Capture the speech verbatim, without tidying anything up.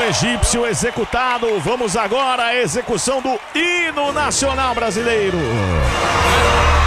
egípcio executado. Vamos agora à execução do hino nacional brasileiro.